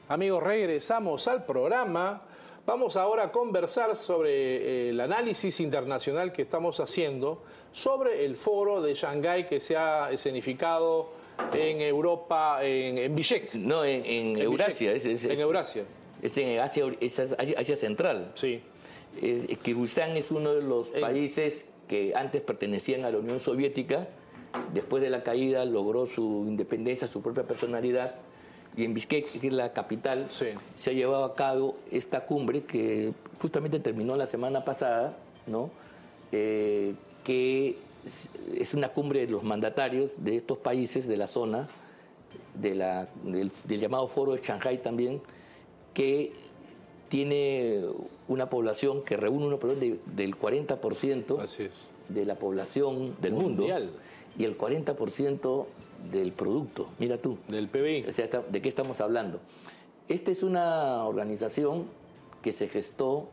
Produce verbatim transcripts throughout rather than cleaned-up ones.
Amigos, regresamos al programa. Vamos ahora a conversar sobre el análisis internacional que estamos haciendo sobre el foro de Shanghái que se ha escenificado en Europa, en, en Bishkek. No, en, en, en Eurasia. Es, es, en es, Eurasia. Es en Asia, es Asia, Asia Central. Sí. Es, Kirguistán es uno de los en... países que antes pertenecían a la Unión Soviética. Después de la caída logró su independencia, su propia personalidad. Y en Bishkek, que es la capital, sí. se ha llevado a cabo esta cumbre que justamente terminó la semana pasada, ¿no? Eh, que es una cumbre de los mandatarios de estos países de la zona, de la, del, del llamado Foro de Shanghái también, que tiene una población que reúne una población de, del cuarenta por ciento Así es. de la población del mundial. mundo y el cuarenta por ciento del producto, mira tú. Del P B I. O sea, ¿de qué estamos hablando? Esta es una organización que se gestó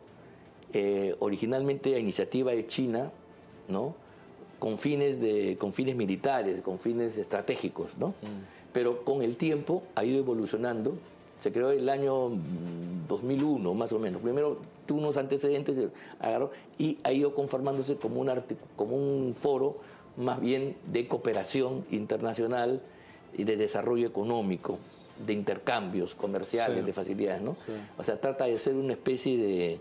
eh, originalmente a iniciativa de China, ¿no? Con fines, de, con fines militares, con fines estratégicos, ¿no? Mm. Pero con el tiempo ha ido evolucionando. Se creó el año dos mil uno, más o menos. Primero tuvo unos antecedentes, agarró, y ha ido conformándose como un, como un foro más bien de cooperación internacional y de desarrollo económico, de intercambios comerciales, sí. de facilidades, ¿no? Sí. O sea, trata de ser una especie de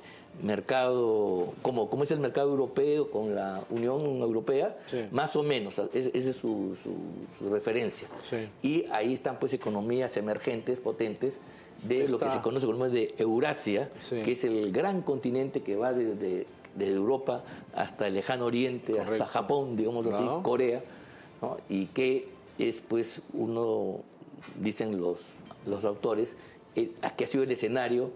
mercado, como, como es el mercado europeo con la Unión Europea, sí. más o menos, esa es su, su, su referencia. Sí. Y ahí están pues economías emergentes, potentes, de Está. lo que se conoce como de Eurasia, sí. que es el gran continente que va desde desde Europa hasta el lejano oriente, Correcto. hasta Japón, digamos así, no. Corea, ¿no? Y que es pues uno, dicen los, los autores, eh, que ha sido el escenario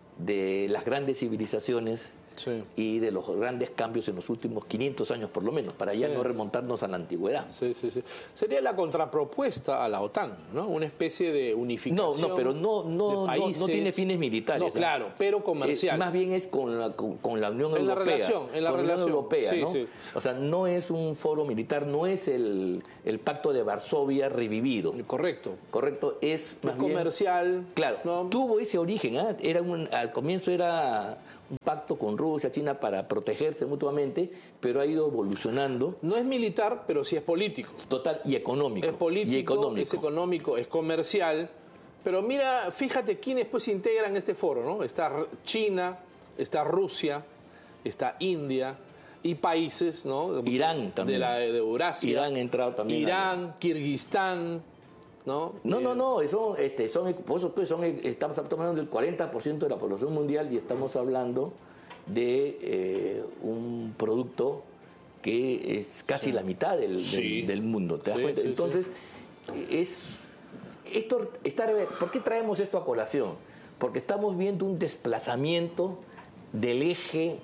de las grandes civilizaciones sí. y de los grandes cambios en los últimos quinientos años por lo menos, para ya sí. no remontarnos a la antigüedad. Sí, sí, sí. Sería la contrapropuesta a la OTAN, ¿no? Una especie de unificación. No, no, pero no, no, no, no tiene fines militares. No, claro, ¿eh? pero comercial. Eh, más bien es con la, con, con la Unión en Europea. La relación, en la con relación. La Unión Europea, sí, ¿no? Sí. O sea, no es un foro militar, no es el, el Pacto de Varsovia revivido. Correcto. Correcto, es más es bien, comercial. Claro, ¿no? Tuvo ese origen, ¿eh? Era un, al comienzo era un pacto con Rusia, China para protegerse mutuamente, pero ha ido evolucionando. No es militar, pero sí es político. Total, y económico. Es político, y económico. es económico, es comercial. Pero mira, fíjate quiénes pues integran este foro, ¿no? Está China, está Rusia, está India y países, ¿no? Irán también. De la de Eurasia. Irán ha entrado también. Irán, ahí. Kirguistán, ¿no? No, no, no, eso, este, son, por eso pues, son, estamos hablando del cuarenta por ciento de la población mundial y estamos hablando de eh, un producto que es casi sí. la mitad del, sí. del, del mundo, ¿te das sí, cuenta? Sí, Entonces, sí. es esto está, ¿por qué traemos esto a colación? Porque estamos viendo un desplazamiento del eje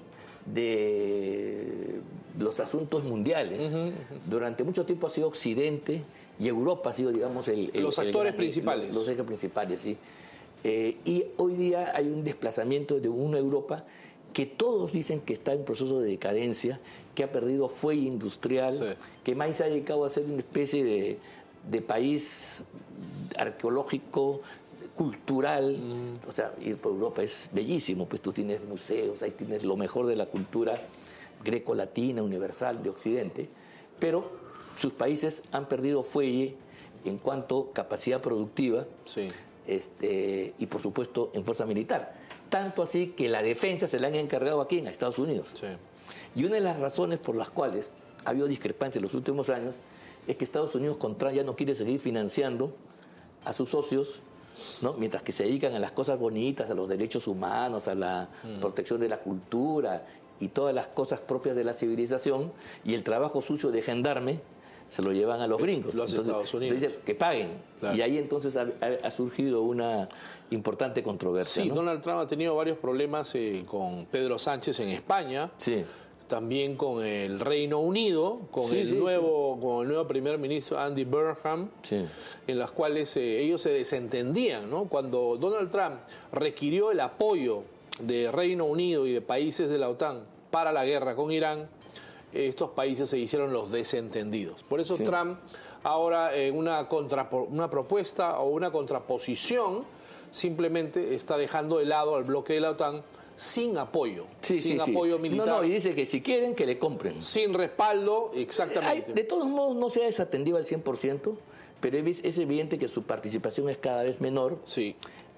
de los asuntos mundiales. Uh-huh, uh-huh. Durante mucho tiempo ha sido Occidente y Europa ha sido, digamos, el, el los actores el, principales. Los, los ejes principales, sí. Eh, y hoy día hay un desplazamiento de una Europa que todos dicen que está en proceso de decadencia, que ha perdido fuelle industrial, sí. que más se ha dedicado a ser una especie de, de país arqueológico, cultural. Mm. O sea, ir por Europa es bellísimo, pues tú tienes museos, ahí tienes lo mejor de la cultura greco-latina, universal, de Occidente, pero sus países han perdido fuelle en cuanto a capacidad productiva sí. este, y, por supuesto, en fuerza militar. Tanto así que la defensa se la han encargado aquí en Estados Unidos. Sí. Y una de las razones por las cuales ha habido discrepancia en los últimos años es que Estados Unidos con Trump ya no quiere seguir financiando a sus socios, ¿no? Mientras que se dedican a las cosas bonitas, a los derechos humanos, a la mm. protección de la cultura y todas las cosas propias de la civilización, y el trabajo sucio de gendarme se lo llevan a los gringos. Los entonces, Estados Unidos. Entonces, que paguen. Claro. Y ahí entonces ha, ha surgido una importante controversia. Sí, ¿no? Donald Trump ha tenido varios problemas eh, con Pedro Sánchez en España. Sí. También con el Reino Unido, con, sí, el, sí, nuevo, sí. con el nuevo primer ministro Andy Burnham, sí. en las cuales eh, ellos se desentendían, ¿no? Cuando Donald Trump requirió el apoyo de Reino Unido y de países de la OTAN para la guerra con Irán, estos países se hicieron los desentendidos. Por eso sí. Trump ahora en una, contrapo- una propuesta o una contraposición, simplemente está dejando de lado al bloque de la OTAN sin apoyo, Sí, sin sí, apoyo sí. militar. No, no, y dice que si quieren, que le compren. Sin respaldo, exactamente. Hay, de todos modos, no se ha desatendido al cien por ciento, pero es, es evidente que su participación es cada vez menor. Sí.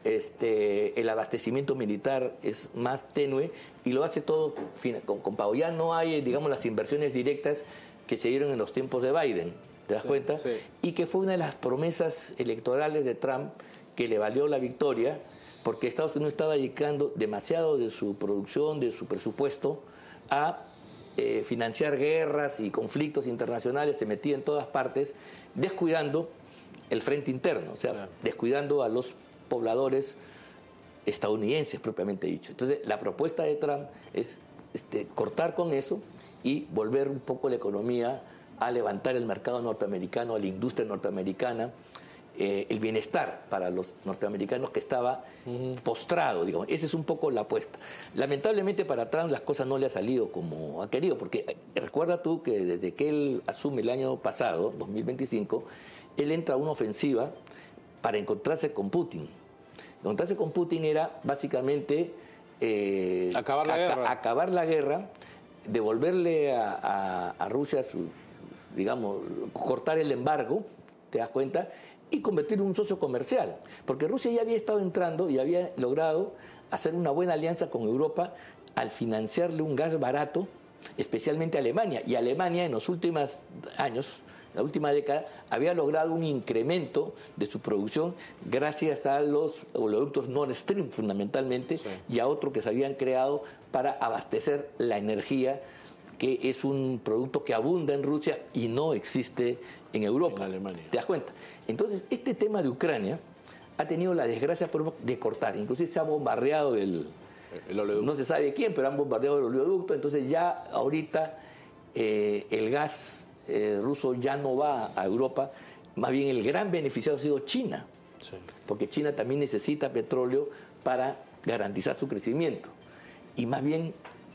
Este, el abastecimiento militar es más tenue y lo hace todo con, con pago. Ya no hay, digamos, las inversiones directas que se dieron en los tiempos de Biden, ¿te das Sí, cuenta? sí. Y que fue una de las promesas electorales de Trump que le valió la victoria, porque Estados Unidos estaba dedicando demasiado de su producción, de su presupuesto, a eh, financiar guerras y conflictos internacionales, se metía en todas partes, descuidando el frente interno, o sea, Claro. descuidando a los pobladores estadounidenses, propiamente dicho. Entonces, la propuesta de Trump es este, cortar con eso y volver un poco la economía a levantar el mercado norteamericano, a la industria norteamericana, eh, el bienestar para los norteamericanos que estaba uh-huh. postrado, digamos. Esa es un poco la apuesta. Lamentablemente para Trump las cosas no le ha salido como ha querido, porque eh, recuerda tú que desde que él asume el año pasado, dos mil veinticinco, él entra a una ofensiva para encontrarse con Putin. Encontrarse con Putin era básicamente eh, acabar la aca- guerra. acabar la guerra, devolverle a, a, a Rusia sus, digamos, cortar el embargo, ¿te das cuenta? Y convertirlo en un socio comercial. Porque Rusia ya había estado entrando y había logrado hacer una buena alianza con Europa al financiarle un gas barato, especialmente a Alemania. Y Alemania en los últimos años, la última década, había logrado un incremento de su producción gracias a los oleoductos Nord Stream fundamentalmente, sí. y a otros que se habían creado para abastecer la energía, que es un producto que abunda en Rusia y no existe en Europa. En Alemania. ¿Te das cuenta? Entonces, este tema de Ucrania ha tenido la desgracia de cortar. Inclusive se ha bombardeado el... el oleoducto. No se sabe quién, pero han bombardeado el oleoducto. Entonces ya ahorita eh, el gas eh, ruso ya no va a Europa. Más bien el gran beneficiado ha sido China. Sí. Porque China también necesita petróleo para garantizar su crecimiento. Y más bien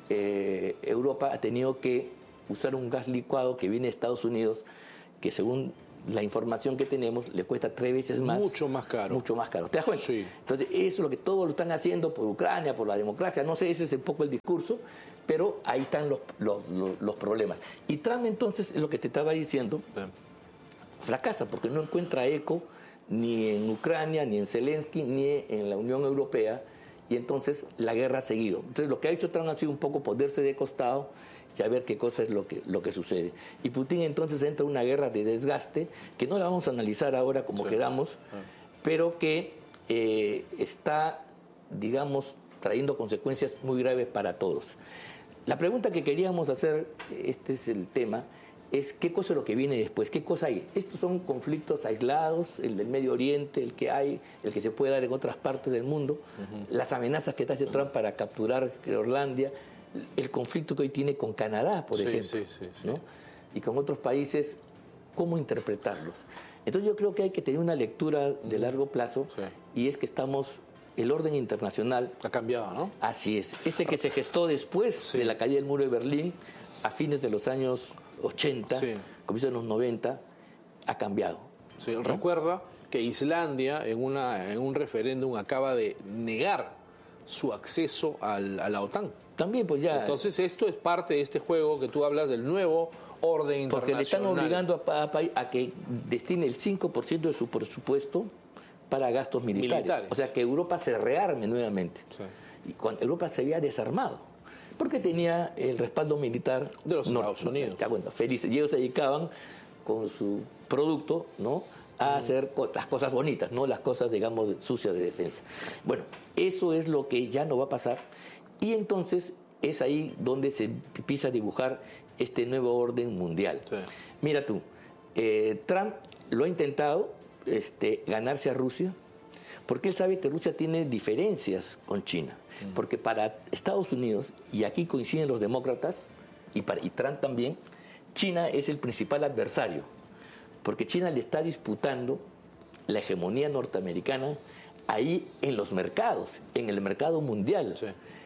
eh, Europa ha tenido que usar un gas licuado que viene de Estados Unidos, que según la información que tenemos le cuesta tres veces más. Mucho más caro. Mucho más caro. ¿Te das cuenta? Sí. Entonces, eso es lo que todos lo están haciendo por Ucrania, por la democracia. No sé, ese es un poco el discurso, pero ahí están los, los, los, los problemas. Y Trump, entonces, es lo que te estaba diciendo, Bien. fracasa porque no encuentra eco ni en Ucrania, ni en Zelensky, ni en la Unión Europea, y entonces la guerra ha seguido. Entonces, lo que ha hecho Trump ha sido un poco ponerse de costado y a ver qué cosa es lo que, lo que sucede. Y Putin entonces entra en una guerra de desgaste, que no la vamos a analizar ahora como sí. quedamos, ah. pero que eh, está, digamos, trayendo consecuencias muy graves para todos. La pregunta que queríamos hacer, este es el tema, es qué cosa es lo que viene después, qué cosa hay. Estos son conflictos aislados, el del Medio Oriente, el que hay, el que se puede dar en otras partes del mundo, uh-huh. las amenazas que hace Trump para capturar Groenlandia, el conflicto que hoy tiene con Canadá, por sí, ejemplo, sí, sí, sí. ¿no? y con otros países, ¿cómo interpretarlos? Entonces yo creo que hay que tener una lectura de largo plazo, sí. y es que estamos, el orden internacional... Ha cambiado, ¿no? Así es. Ese que se gestó después sí. de la caída del muro de Berlín, a fines de los años ochenta, sí. comienzos de los noventa, ha cambiado. Sí, ¿no? Recuerda que Islandia, en, una, en un referéndum, acaba de negar su acceso al, a la OTAN. También, pues ya... Entonces, esto es parte de este juego que tú hablas del nuevo orden internacional. Porque le están obligando a, a, a que destine el cinco por ciento de su presupuesto para gastos militares. militares. O sea, que Europa se rearme nuevamente. Sí. Y cuando Europa se había desarmado. Porque tenía el respaldo militar de los no, Estados Unidos. Te das cuenta, felices. Y ellos se dedicaban con su producto, ¿no?, a mm. hacer las cosas bonitas, no las cosas, digamos, sucias de defensa. Bueno, eso es lo que ya no va a pasar. Y entonces es ahí donde se empieza a dibujar este nuevo orden mundial. Sí. Mira tú, eh, Trump lo ha intentado este, ganarse a Rusia, porque él sabe que Rusia tiene diferencias con China. Mm. Porque para Estados Unidos, y aquí coinciden los demócratas, y, para, y Trump también, China es el principal adversario. Porque China le está disputando la hegemonía norteamericana ahí en los mercados, en el mercado mundial. Sí.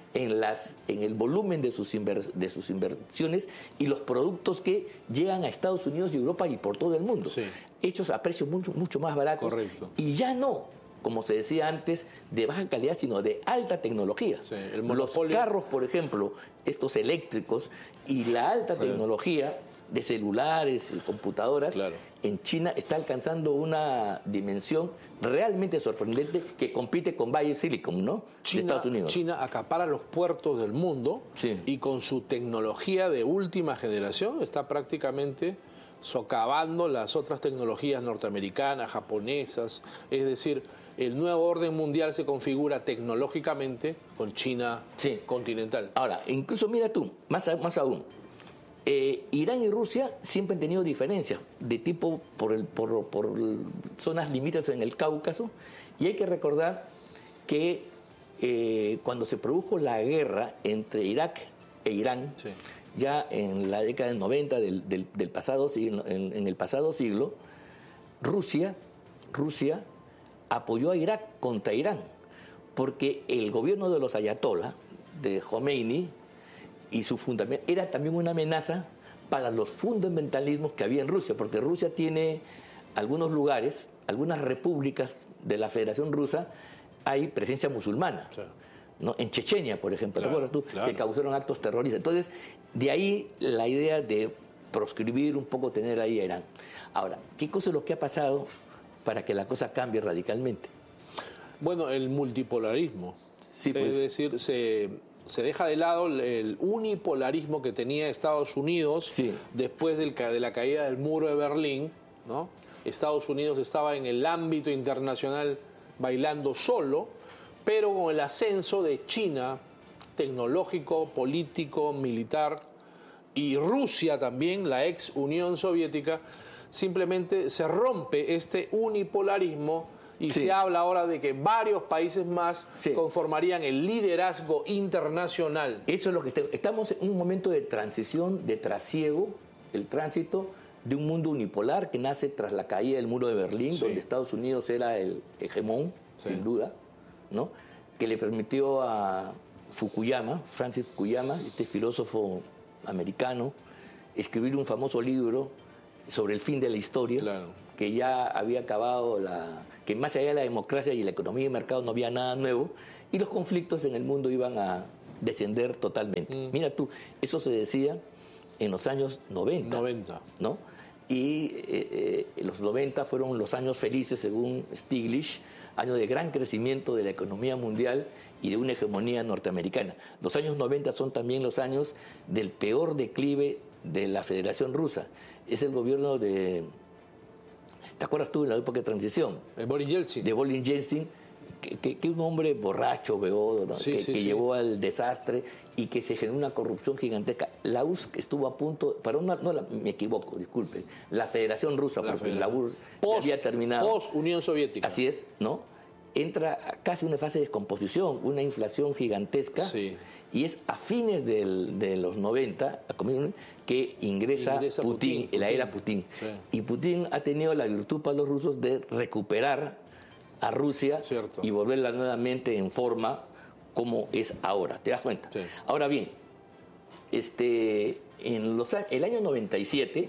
en, las, en el volumen de sus, inver, de sus inversiones y los productos que llegan a Estados Unidos y Europa y por todo el mundo, sí. hechos a precios mucho, mucho más baratos. Correcto. Y ya no, como se decía antes, de baja calidad, sino de alta tecnología. Sí, el monopolio... Los carros, por ejemplo, estos eléctricos y la alta sí. tecnología de celulares y computadoras, claro. en China está alcanzando una dimensión realmente sorprendente que compite con Valley Silicon, ¿no? China, de Estados Unidos. China acapara los puertos del mundo sí. y con su tecnología de última generación está prácticamente socavando las otras tecnologías norteamericanas, japonesas. Es decir, el nuevo orden mundial se configura tecnológicamente con China sí. continental. Ahora, incluso mira tú, más, más aún, Eh, Irán y Rusia siempre han tenido diferencias de tipo por, el, por, por zonas limítrofes en el Cáucaso, y hay que recordar que eh, cuando se produjo la guerra entre Irak e Irán, sí. ya en la década del noventa del, del, del pasado siglo, en, en el pasado siglo, Rusia, Rusia apoyó a Irak contra Irán, porque el gobierno de los ayatolás, de Khomeini, y su fundamento era también una amenaza para los fundamentalismos que había en Rusia, porque Rusia tiene algunos lugares, algunas repúblicas de la Federación Rusa, hay presencia musulmana, sí. ¿no? En Chechenia, por ejemplo, claro, ¿te acuerdas tú? Claro. Que causaron actos terroristas. Entonces, de ahí la idea de proscribir un poco, tener ahí a Irán. Ahora, ¿qué cosa es lo que ha pasado para que la cosa cambie radicalmente? Bueno, el multipolarismo. Sí, pues. Es decir, se... se deja de lado el unipolarismo que tenía Estados Unidos sí. después del, de la caída del muro de Berlín, ¿no? Estados Unidos estaba en el ámbito internacional bailando solo, pero con el ascenso de China, tecnológico, político, militar, y Rusia también, la ex Unión Soviética, simplemente se rompe este unipolarismo. Y sí. se habla ahora de que varios países más sí. conformarían el liderazgo internacional. Eso es lo que está, estamos en un momento de transición, de trasiego, el tránsito de un mundo unipolar que nace tras la caída del muro de Berlín, sí. donde Estados Unidos era el hegemón, sí. sin duda, ¿no? Que le permitió a Fukuyama, Francis Fukuyama, este filósofo americano, escribir un famoso libro sobre el fin de la historia. Claro. Que ya había acabado, la, que más allá de la democracia y la economía de mercado no había nada nuevo, y los conflictos en el mundo iban a descender totalmente. Mm. Mira tú, eso se decía en los años noventa. noventa. ¿No? Y eh, eh, los noventa fueron los años felices, según Stiglitz, años de gran crecimiento de la economía mundial y de una hegemonía norteamericana. Los años noventa son también los años del peor declive de la Federación Rusa. Es el gobierno de... ¿Te acuerdas tú en la época de transición? De Boris Yeltsin. De Boris Yeltsin, que, que, que un hombre borracho, beodo, ¿no? sí, que, sí, que sí. llevó al desastre y que se generó una corrupción gigantesca. La U R S S estuvo a punto, para una, no la, me equivoco, disculpe, la Federación Rusa, la porque Federación. la U R S S Post, había terminado. Post Unión Soviética. Así es, ¿no? Entra casi una fase de descomposición, una inflación gigantesca, sí. y es a fines del, de los noventa que ingresa, ingresa Putin, Putin, la era Putin. Sí. Y Putin ha tenido la virtud para los rusos de recuperar a Rusia Cierto. y volverla nuevamente en forma como es ahora. ¿Te das cuenta? Sí. Ahora bien, este, en los, el año noventa y siete,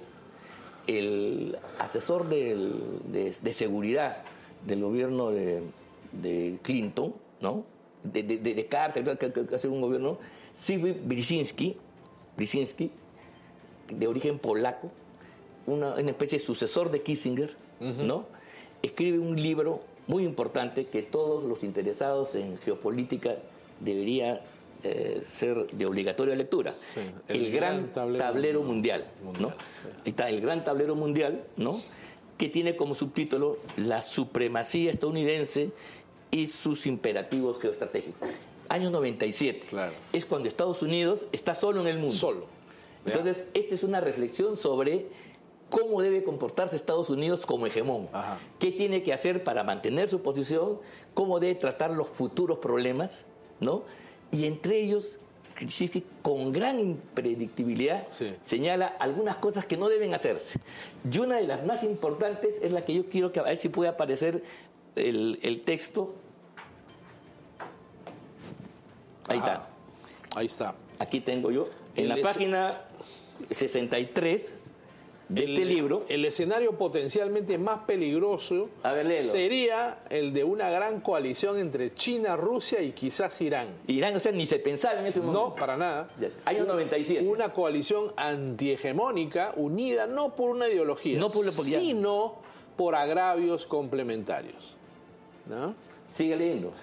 el asesor del, de, de seguridad del gobierno de, de Clinton, ¿no? de, de, de Carter, que, que, que hace un gobierno, Siergiej Brzezinski, Brzezinski, de origen polaco, una, una especie de sucesor de Kissinger, uh-huh. ¿no? Escribe un libro muy importante que todos los interesados en geopolítica debería eh, ser de obligatoria lectura. Sí, el, el gran, gran tablero, tablero mundial, mundial, ¿no? Sí. Ahí está, el gran tablero mundial, ¿no? Que tiene como subtítulo La supremacía estadounidense y sus imperativos geoestratégicos. Año noventa y siete. Claro. Es cuando Estados Unidos está solo en el mundo. Solo. Entonces, esta es una reflexión sobre cómo debe comportarse Estados Unidos como hegemón. Ajá. ¿Qué tiene que hacer para mantener su posición? ¿Cómo debe tratar los futuros problemas? ¿No? Y entre ellos, con gran impredictibilidad, sí. señala algunas cosas que no deben hacerse. Y una de las más importantes es la que yo quiero que a ver si puede aparecer el, el texto. Ahí Ajá. está. Ahí está. Aquí tengo yo, en El la es- página sesenta y tres de este El- libro. El escenario potencialmente más peligroso A ver, léelo. sería el de una gran coalición entre China, Rusia y quizás Irán. Irán, o sea, ni se pensaba en ese momento. No, para nada. Ya, año noventa y siete. Una coalición antihegemónica unida no por una ideología, No por la política. sino por agravios complementarios. ¿No? Sigue leyendo.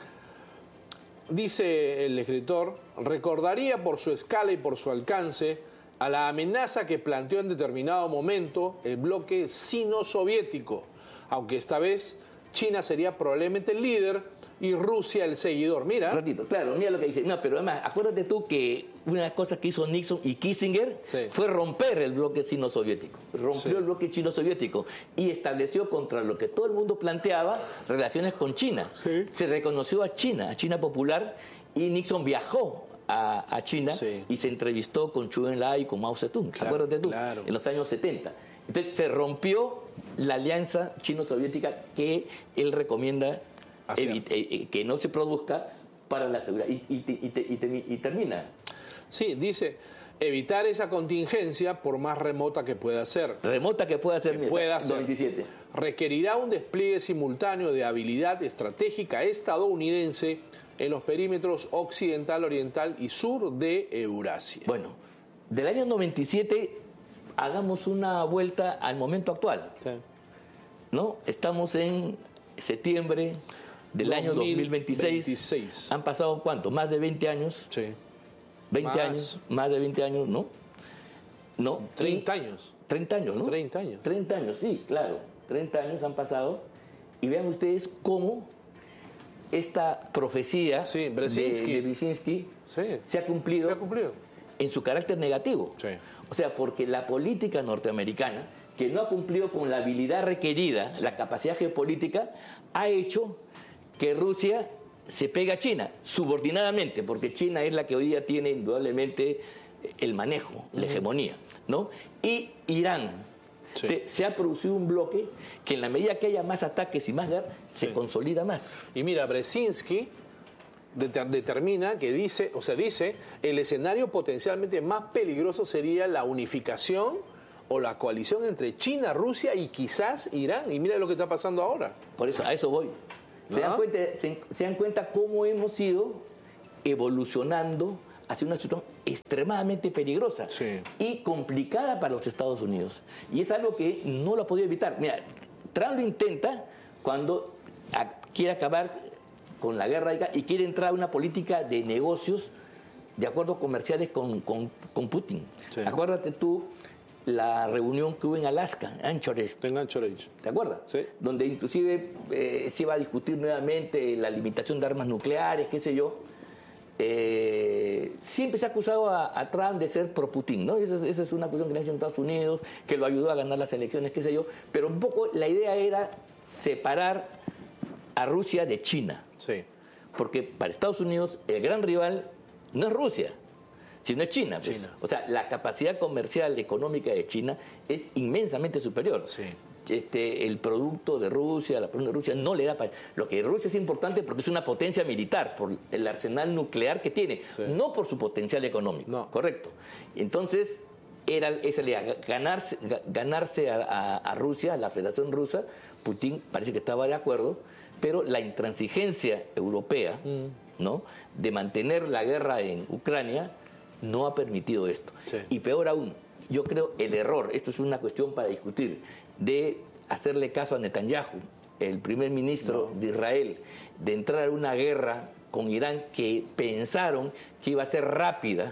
Dice el escritor, recordaría por su escala y por su alcance a la amenaza que planteó en determinado momento el bloque sino-soviético, aunque esta vez China sería probablemente el líder y Rusia el seguidor. Mira, Un ratito, claro, mira lo que dice. No, pero además, acuérdate tú que una de las cosas que hizo Nixon y Kissinger Sí. fue romper el bloque sino-soviético. Rompió Sí. el bloque chino-soviético y estableció contra lo que todo el mundo planteaba relaciones con China. Sí. Se reconoció a China, a China popular, y Nixon viajó a, a China Sí. y se entrevistó con Zhou Enlai y con Mao Zedong. Claro, Acuérdate tú, claro. en los años setenta. Entonces se rompió la alianza chino-soviética que él recomienda Hacia- evi- eh, eh, que no se produzca para la seguridad. Y, y, te- y te- y te- y termina. sí, dice, evitar esa contingencia por más remota que pueda ser. Remota que pueda ser. mira, pueda ser. noventa y siete. Requerirá un despliegue simultáneo de habilidad estratégica estadounidense en los perímetros occidental, oriental y sur de Eurasia. Bueno, del año noventa y siete hagamos una vuelta al momento actual. Sí. ¿No? Estamos en septiembre del año dos mil veintiséis. veintiséis. Han pasado ¿cuánto? Más de veinte años. Sí. veinte Más. años, más de veinte años, ¿no? ¿No? treinta Y- años. treinta años, ¿no? treinta años. treinta años, sí, claro. treinta años han pasado. Y vean ustedes cómo esta profecía Sí, de, Brzezinski. de Brzezinski Sí. se ha cumplido ¿Se ha cumplido? en su carácter negativo. Sí. O sea, porque la política norteamericana, que no ha cumplido con la habilidad requerida, la capacidad geopolítica, ha hecho que Rusia se pegue a China, subordinadamente, porque China es la que hoy día tiene indudablemente el manejo, la hegemonía, ¿no? Y Irán. Sí. Te- se ha producido un bloque que en la medida que haya más ataques y más guerra, se Sí. consolida más. Y mira, Brzezinski det- determina que dice, o sea, dice, el escenario potencialmente más peligroso sería la unificación o la coalición entre China, Rusia y quizás Irán. Y mira lo que está pasando ahora. Por eso, a eso voy. Se, ¿Ah? dan cuenta, se, se dan cuenta cómo hemos ido evolucionando hacia una situación extremadamente peligrosa Sí. y complicada para los Estados Unidos. Y es algo que no lo ha podido evitar. Mira, Trump lo intenta cuando a- quiere acabar con la guerra y quiere entrar a una política de negocios, de acuerdos comerciales con, con, con Putin. Sí. Acuérdate tú la reunión que hubo en Alaska, Anchorage. Tengan Chorich. ¿Te acuerdas? Sí. Donde inclusive eh, se iba a discutir nuevamente la limitación de armas nucleares, qué sé yo. Eh, siempre se ha acusado a, a Trump de ser pro-Putin, ¿no? Esa, es- esa es una cuestión que nació en Estados Unidos, que lo ayudó a ganar las elecciones, qué sé yo. Pero un poco la idea era separar a Rusia de China. Sí. Porque para Estados Unidos el gran rival no es Rusia, sino es China. Pues. China. O sea, la capacidad comercial económica de China es inmensamente superior. Sí. Este, el producto de Rusia, la producción de Rusia no le da para... Lo que Rusia es importante porque es una potencia militar, por el arsenal nuclear que tiene, Sí. no por su potencial económico. No. Correcto. Entonces, era esa la idea, ganarse, ga- ganarse a, a- a Rusia, a la Federación Rusa. Putin parece que estaba de acuerdo, pero la intransigencia europea, ¿no?, de mantener la guerra en Ucrania no ha permitido esto. Sí. Y peor aún, yo creo el error, esto es una cuestión para discutir, de hacerle caso a Netanyahu, el primer ministro de Israel, de entrar a una guerra con Irán que pensaron que iba a ser rápida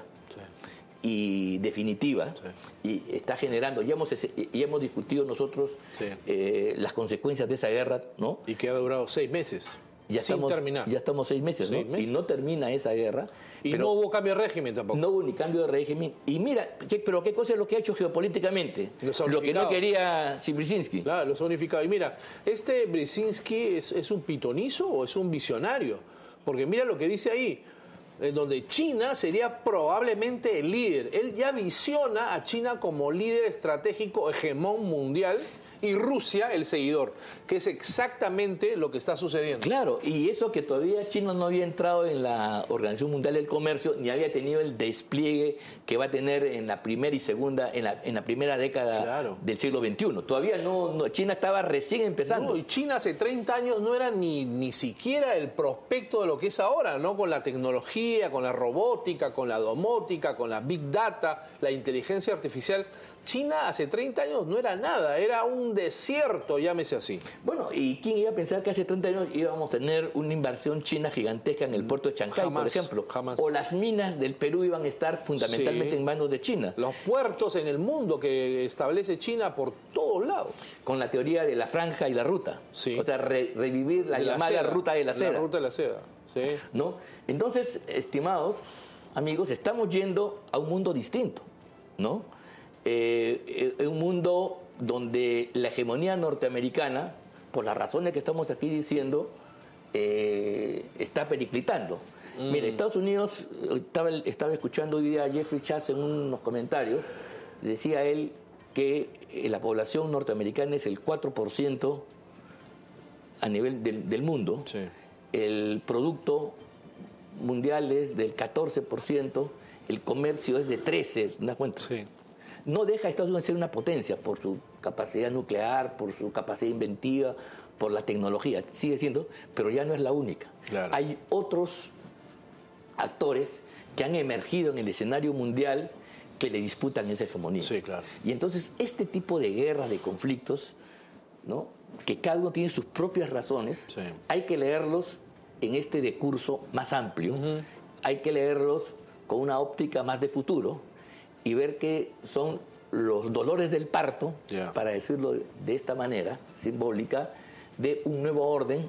y definitiva, y está generando, ya hemos, ya hemos discutido nosotros Sí. eh, las consecuencias de esa guerra, ¿no? Y que ha durado seis meses. Ya sin estamos, terminar. Ya estamos seis meses, ¿no? Seis meses. Y no termina esa guerra. Y pero no hubo cambio de régimen tampoco. no hubo ni cambio de régimen. Y mira, ¿qué, pero ¿qué cosa es lo que ha hecho geopolíticamente? Los ha Lo que no unificado. quería Brzezinski. Claro, los ha unificado. Y mira, ¿este Brzezinski es, es un pitonizo o es un visionario? Porque mira lo que dice ahí. en donde China sería probablemente el líder. Él ya visiona a China como líder estratégico hegemón mundial y Rusia el seguidor, que es exactamente lo que está sucediendo. Claro, y eso que todavía China no había entrado en la Organización Mundial del Comercio, ni había tenido el despliegue que va a tener en la primera y segunda, en la, en la primera década claro. del siglo veintiuno. Todavía no, no, China estaba recién empezando. No, y China hace treinta años no era ni, ni siquiera el prospecto de lo que es ahora, ¿no? Con la tecnología, con la robótica, con la domótica, con la big data, la inteligencia artificial. China hace treinta años no era nada, era un desierto, llámese así. Bueno, ¿y quién iba a pensar que hace treinta años íbamos a tener una inversión china gigantesca en el puerto de Chancay, jamás, por ejemplo? Jamás. O las minas del Perú iban a estar fundamentalmente sí. en manos de China. Los puertos en el mundo que establece China por todos lados. Con la teoría de la franja y la ruta. Sí. O sea, re revivir la de llamada la ruta de la seda. La ruta de la seda, sí. ¿No? Entonces, estimados amigos, estamos yendo a un mundo distinto, ¿no? Eh, eh, un mundo donde la hegemonía norteamericana, por las razones que estamos aquí diciendo, eh, está periclitando. Mm. Mira, Estados Unidos, estaba, estaba escuchando hoy día a Jeffrey Chase en unos comentarios, decía él que eh, la población norteamericana es el cuatro por ciento a nivel del, del mundo, sí. El producto mundial es del catorce por ciento, el comercio es de trece por ciento, ¿te das cuenta? Sí. No deja a Estados Unidos ser una potencia por su capacidad nuclear, por su capacidad inventiva, por la tecnología. Sigue siendo, pero ya no es la única. Claro. Hay otros actores que han emergido en el escenario mundial que le disputan esa hegemonía. Sí, claro. Y entonces este tipo de guerras, de conflictos, ¿no? Que cada uno tiene sus propias razones, sí. Hay que leerlos en este decurso más amplio, uh-huh. Hay que leerlos con una óptica más de futuro, y ver que son los dolores del parto, yeah. para decirlo de esta manera simbólica, de un nuevo orden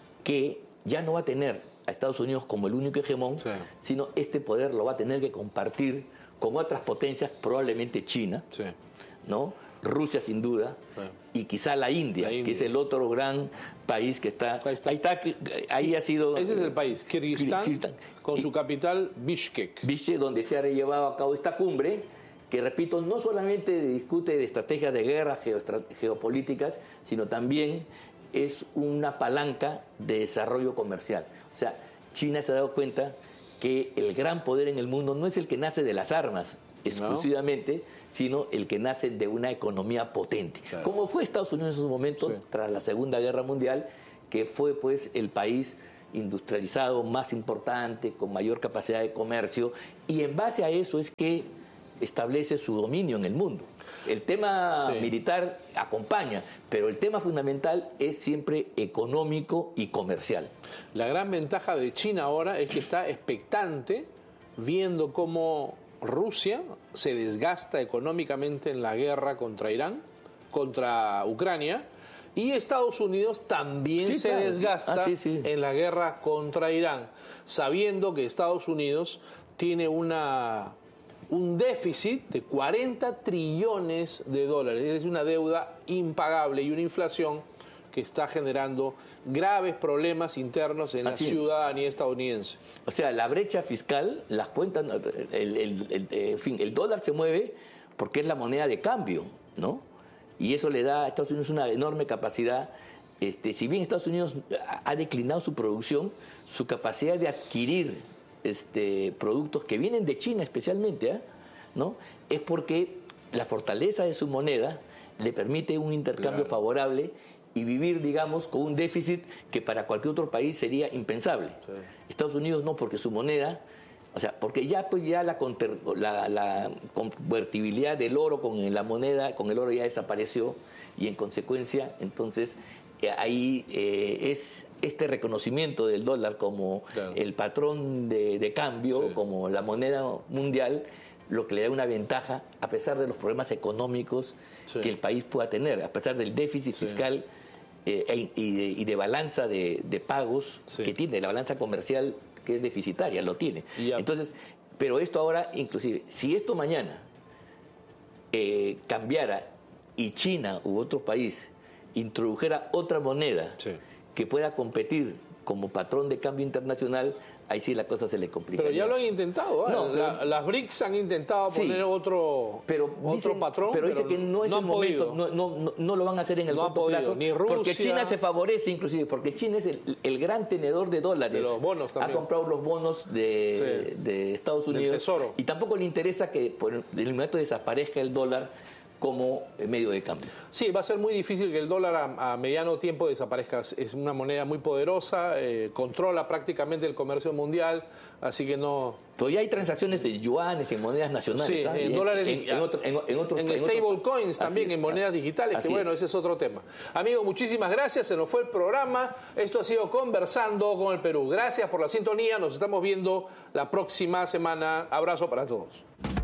que ya no va a tener a Estados Unidos como el único hegemón, sí. Sino este poder lo va a tener que compartir con otras potencias, probablemente China, sí. ¿No? Rusia sin duda, sí. Y quizá la India, la India, que es el otro gran país que está... Ahí está, ahí, está, ahí ha sido... Ese es el país, Kirguistán, Kirguistán. Con y, su capital Bishkek. Bishkek, donde se ha llevado a cabo esta cumbre, que repito, no solamente discute de estrategias de guerra, geopolíticas, sino también es una palanca de desarrollo comercial. O sea, China se ha dado cuenta que el gran poder en el mundo no es el que nace de las armas exclusivamente, no. Sino el que nace de una economía potente. Claro. Como fue Estados Unidos en su momento, sí. Tras la Segunda Guerra Mundial, que fue pues el país industrializado más importante, con mayor capacidad de comercio, y en base a eso es que establece su dominio en el mundo. El tema sí. militar acompaña, pero el tema fundamental es siempre económico y comercial. La gran ventaja de China ahora es que está expectante, viendo cómo Rusia se desgasta económicamente en la guerra contra Irán, contra Ucrania, y Estados Unidos también sí, se claro. desgasta ah, sí, sí. en la guerra contra Irán, sabiendo que Estados Unidos tiene una, un déficit de cuarenta trillones de dólares, es decir, una deuda impagable y una inflación que está generando graves problemas internos en Así la ciudadanía estadounidense. O sea, la brecha fiscal, las cuentas, el, el, el, en fin, el dólar se mueve porque es la moneda de cambio, ¿no? Y eso le da a Estados Unidos una enorme capacidad. Este, si bien Estados Unidos ha declinado su producción, su capacidad de adquirir este, productos que vienen de China especialmente, ¿eh? ¿no? Es porque la fortaleza de su moneda le permite un intercambio claro. favorable y vivir, digamos, con un déficit que para cualquier otro país sería impensable. Sí. Estados Unidos no, porque su moneda, o sea, porque ya pues ya la, la, la convertibilidad del oro con la moneda, con el oro ya desapareció, y en consecuencia, entonces, eh, ahí eh, es este reconocimiento del dólar como claro. el patrón de, de cambio, sí. como la moneda mundial, lo que le da una ventaja a pesar de los problemas económicos sí. que el país pueda tener, a pesar del déficit sí. fiscal eh, y, de, y de balanza de, de pagos sí. que tiene, la balanza comercial que es deficitaria, lo tiene. Ya. Entonces, pero esto ahora, inclusive, si esto mañana eh, cambiara y China u otro país introdujera otra moneda sí. que pueda competir como patrón de cambio internacional, ahí sí la cosa se le complica. Pero ya lo han intentado, ¿eh? No, pero, la, las B R I C S han intentado sí, poner otro, pero otro dicen, patrón. Pero dice pero que no es no el momento, podido. no, no, no, no lo van a hacer en el no corto plazo. Ni Rusia, porque China se favorece inclusive, porque China es el, el gran tenedor de dólares. De los bonos también. Ha comprado los bonos de, sí. de Estados Unidos. Del Tesoro. Y tampoco le interesa que por el momento desaparezca el dólar como medio de cambio. Sí, va a ser muy difícil que el dólar a, a mediano tiempo desaparezca. Es una moneda muy poderosa, eh, controla prácticamente el comercio mundial, así que no... Pero ya hay transacciones en yuanes, en monedas nacionales. Sí, ¿sabes? en dólares... En, en, otro, en, en, otros, en en stable otros, coins también, es, en monedas digitales, así que bueno, es. ese es otro tema. Amigos, muchísimas gracias, se nos fue el programa. Esto ha sido Conversando con el Perú. Gracias por la sintonía, nos estamos viendo la próxima semana. Abrazo para todos.